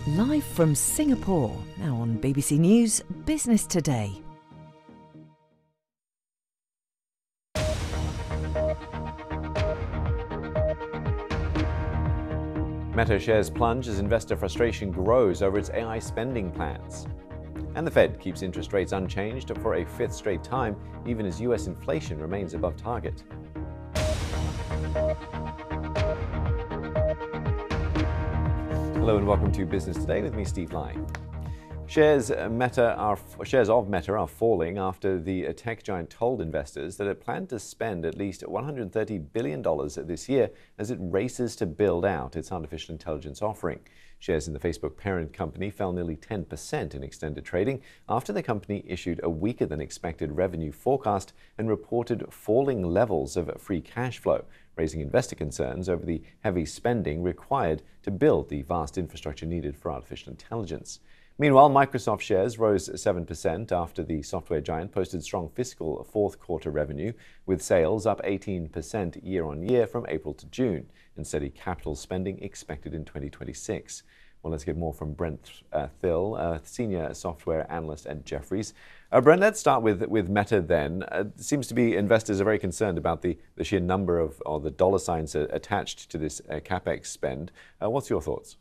Live from Singapore, now on BBC News Business Today. Meta shares plunge as investor frustration grows over its AI spending plans. And the Fed keeps interest rates unchanged for a fifth straight time, even as US inflation remains above target. Hello and welcome to Business Today with me, Steve Lai. Shares of Meta are falling after the tech giant told investors that it planned to spend at least $130 billion this year as it races to build out its artificial intelligence offering. Shares in the Facebook parent company fell nearly 10% in extended trading after the company issued a weaker than expected revenue forecast and reported falling levels of free cash flow, raising investor concerns over the heavy spending required to build the vast infrastructure needed for artificial intelligence. Meanwhile, Microsoft shares rose 7% after the software giant posted strong fiscal fourth quarter revenue, with sales up 18% year on year from April to June, and steady capital spending expected in 2026. Well, let's get more from Brent Thill, senior software analyst at Jefferies. Brent, let's start with Meta then. It seems to be investors are very concerned about the sheer number of, or the dollar signs attached to this CapEx spend. What's your thoughts?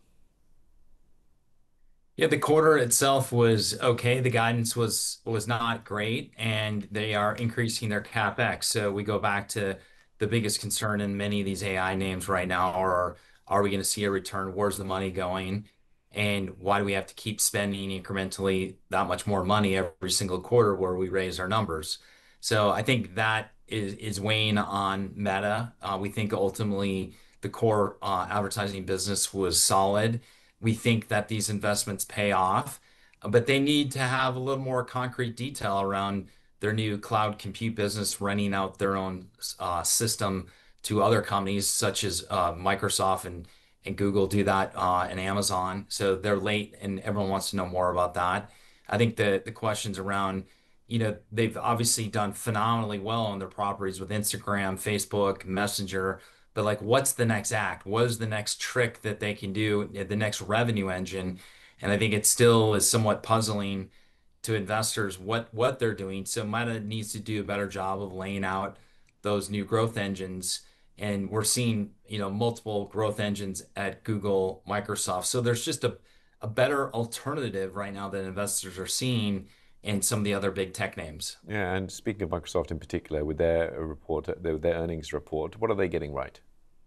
Yeah, the quarter itself was okay. The guidance was not great, and they are increasing their CapEx. So we go back to the biggest concern in many of these AI names right now are we going to see a return? Where's the money going? And why do we have to keep spending incrementally that much more money every single quarter where we raise our numbers? So I think that is weighing on Meta. We think ultimately the core advertising business was solid. We think that these investments pay off, but they need to have a little more concrete detail around their new cloud compute business renting out their own system to other companies such as Microsoft and Google do that and Amazon. So they're late and everyone wants to know more about that. I think the questions around, they've obviously done phenomenally well on their properties with Instagram, Facebook, Messenger. But like, what's the next act? What is the next trick that they can do, the next revenue engine? And I think it still is somewhat puzzling to investors what they're doing. So Meta needs to do a better job of laying out those new growth engines. And we're seeing, multiple growth engines at Google, Microsoft. So there's just a better alternative right now that investors are seeing in some of the other big tech names. Yeah, and speaking of Microsoft in particular, with their earnings report, what are they getting right?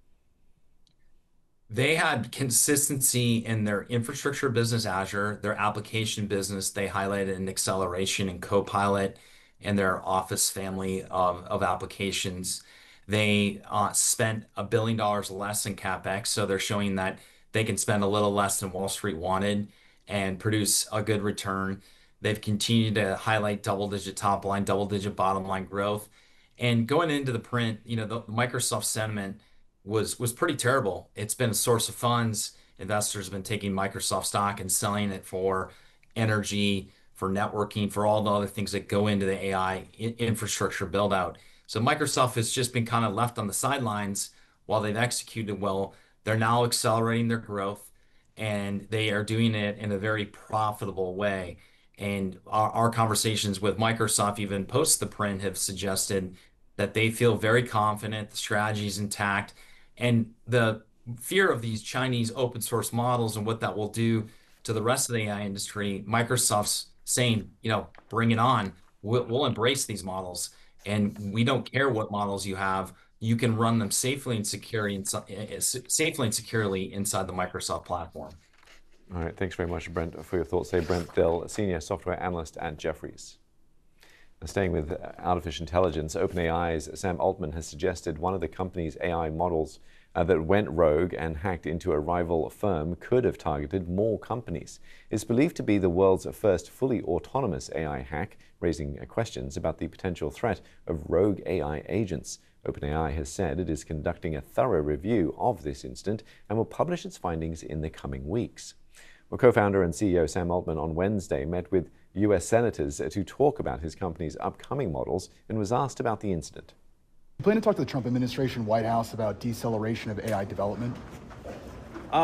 They had consistency in their infrastructure business, Azure, their application business. They highlighted an acceleration in Copilot and their Office family of applications. They spent $1 billion less in CapEx, so they're showing that they can spend a little less than Wall Street wanted and produce a good return. They've continued to highlight double-digit top line, double-digit bottom line growth. And going into the print, the Microsoft sentiment was pretty terrible. It's been a source of funds. Investors have been taking Microsoft stock and selling it for energy, for networking, for all the other things that go into the AI infrastructure build out. So Microsoft has just been kind of left on the sidelines while they've executed well. They're now accelerating their growth, and they are doing it in a very profitable way. And our conversations with Microsoft, even post the print, have suggested that they feel very confident, the strategy is intact, and the fear of these Chinese open source models and what that will do to the rest of the AI industry. Microsoft's saying, bring it on. We'll embrace these models, and we don't care what models you have. You can run them safely and securely inside the Microsoft platform. All right, thanks very much, Brent, for your thoughts. Brent Thill, senior software analyst at Jefferies. Now, staying with artificial intelligence, OpenAI's Sam Altman has suggested one of the company's AI models that went rogue and hacked into a rival firm could have targeted more companies. It's believed to be the world's first fully autonomous AI hack, raising questions about the potential threat of rogue AI agents. OpenAI has said it is conducting a thorough review of this incident and will publish its findings in the coming weeks. Well, co-founder and CEO Sam Altman on Wednesday met with U.S. senators to talk about his company's upcoming models and was asked about the incident. You plan to talk to the Trump administration, White House about deceleration of AI development?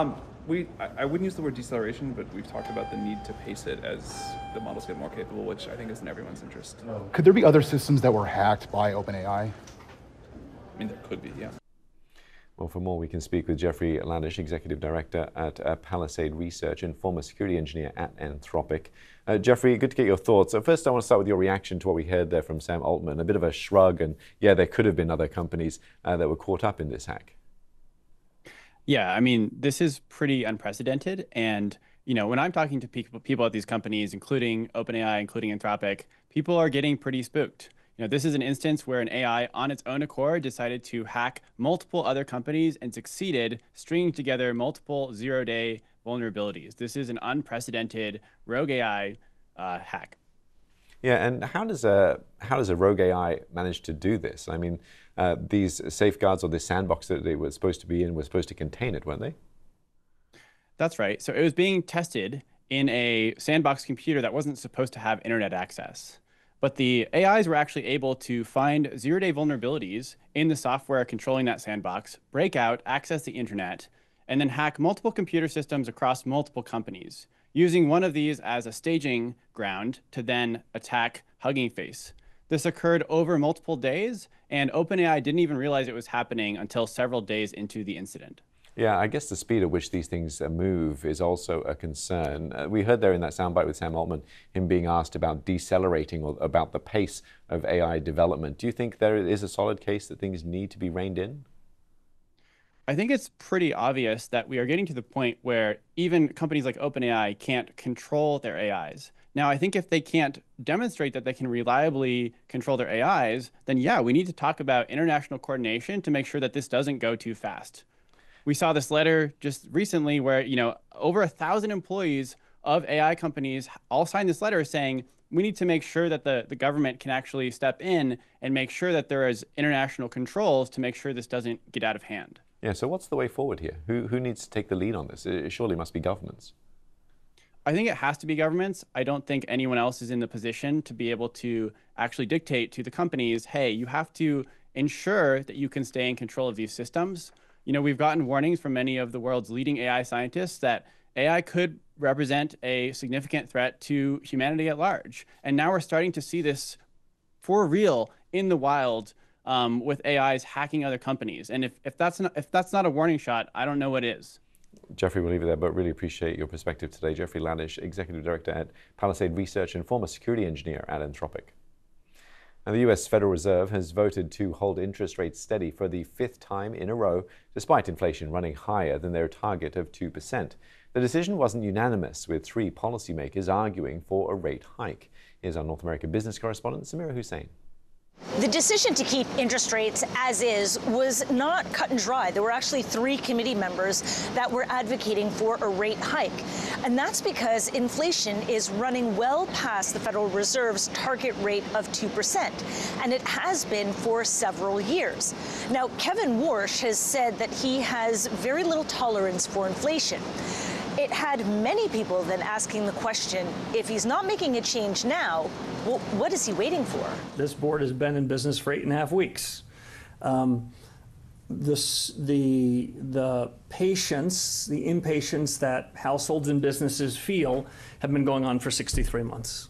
I wouldn't use the word deceleration, but we've talked about the need to pace it as the models get more capable, which I think is in everyone's interest. Could there be other systems that were hacked by OpenAI? I mean, there could be, yeah. Well, for more, we can speak with Jeffrey Lanish, Executive Director at Palisade Research and former security engineer at Anthropic. Jeffrey, good to get your thoughts. First, I want to start with your reaction to what we heard there from Sam Altman. A bit of a shrug, and yeah, there could have been other companies that were caught up in this hack. Yeah, I mean, this is pretty unprecedented. And, when I'm talking to people at these companies, including OpenAI, including Anthropic, people are getting pretty spooked. This is an instance where an AI on its own accord decided to hack multiple other companies and succeeded stringing together multiple zero-day vulnerabilities. This is an unprecedented rogue AI hack. Yeah, and how does a rogue AI manage to do this? I mean, these safeguards or this sandbox that they were supposed to be in were supposed to contain it, weren't they? That's right. So it was being tested in a sandbox computer that wasn't supposed to have internet access. But the AIs were actually able to find zero-day vulnerabilities in the software controlling that sandbox, break out, access the internet, and then hack multiple computer systems across multiple companies, using one of these as a staging ground to then attack Hugging Face. This occurred over multiple days, and OpenAI didn't even realize it was happening until several days into the incident. Yeah, I guess the speed at which these things move is also a concern. We heard there in that soundbite with Sam Altman, him being asked about decelerating or about the pace of AI development. Do you think there is a solid case that things need to be reined in? I think it's pretty obvious that we are getting to the point where even companies like OpenAI can't control their AIs. Now, I think if they can't demonstrate that they can reliably control their AIs, then yeah, we need to talk about international coordination to make sure that this doesn't go too fast. We saw this letter just recently where, over 1,000 employees of AI companies all signed this letter saying, we need to make sure that the government can actually step in and make sure that there is international controls to make sure this doesn't get out of hand. Yeah, so what's the way forward here? Who needs to take the lead on this? It surely must be governments. I think it has to be governments. I don't think anyone else is in the position to be able to actually dictate to the companies, hey, you have to ensure that you can stay in control of these systems. We've gotten warnings from many of the world's leading AI scientists that AI could represent a significant threat to humanity at large. And now we're starting to see this for real in the wild with AIs hacking other companies. And if that's not a warning shot, I don't know what is. Jeffrey, we'll leave it there, but really appreciate your perspective today. Jeffrey Lanish, Executive Director at Palisade Research and former security engineer at Anthropic. Now, the US Federal Reserve has voted to hold interest rates steady for the 5th time in a row, despite inflation running higher than their target of 2%. The decision wasn't unanimous, with 3 policymakers arguing for a rate hike. Here's our North American business correspondent, Samira Hussain. The decision to keep interest rates as is was not cut and dry. There were actually 3 committee members that were advocating for a rate hike. And that's because inflation is running well past the Federal Reserve's target rate of 2%. And it has been for several years. Now, Kevin Warsh has said that he has very little tolerance for inflation. It had many people then asking the question, if he's not making a change now, well, what is he waiting for? This board has been in business for 8.5 weeks. The patience, the impatience that households and businesses feel have been going on for 63 months.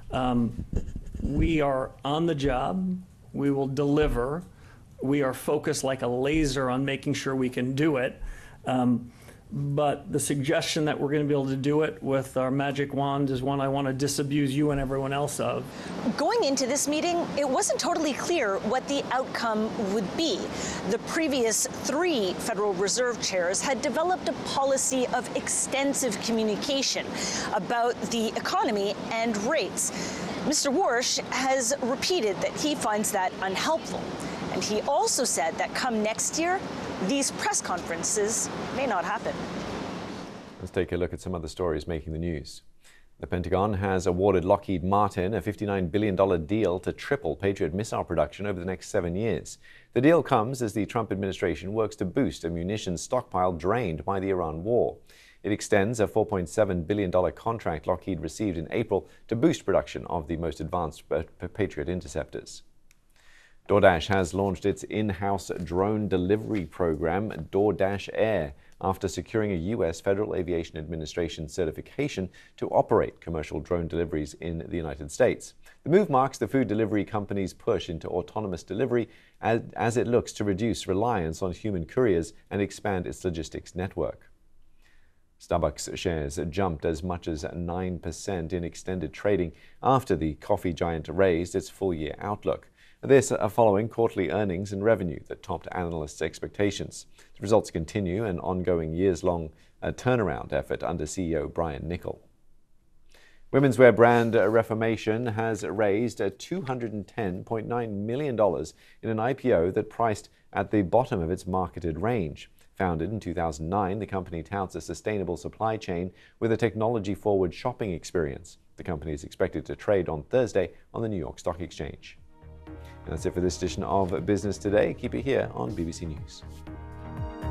We are on the job. We will deliver. We are focused like a laser on making sure we can do it. But the suggestion that we're going to be able to do it with our magic wand is one I want to disabuse you and everyone else of. Going into this meeting, it wasn't totally clear what the outcome would be. The previous 3 Federal Reserve chairs had developed a policy of extensive communication about the economy and rates. Mr. Warsh has repeated that he finds that unhelpful. And he also said that come next year, these press conferences may not happen. Let's take a look at some other stories making the news. The Pentagon has awarded Lockheed Martin a $59 billion deal to triple Patriot missile production over the next 7 years. The deal comes as the Trump administration works to boost a munitions stockpile drained by the Iran war. It extends a $4.7 billion contract Lockheed received in April to boost production of the most advanced Patriot interceptors. DoorDash has launched its in-house drone delivery program, DoorDash Air. after securing a U.S. Federal Aviation Administration certification to operate commercial drone deliveries in the United States. The move marks the food delivery company's push into autonomous delivery as it looks to reduce reliance on human couriers and expand its logistics network. Starbucks shares jumped as much as 9% in extended trading after the coffee giant raised its full-year outlook. This following quarterly earnings and revenue that topped analysts' expectations. The results continue an ongoing years-long turnaround effort under CEO Brian Niccol. Women's wear brand Reformation has raised $210.9 million in an IPO that priced at the bottom of its marketed range. Founded in 2009, the company touts a sustainable supply chain with a technology-forward shopping experience. The company is expected to trade on Thursday on the New York Stock Exchange. And that's it for this edition of Business Today. Keep it here on BBC News.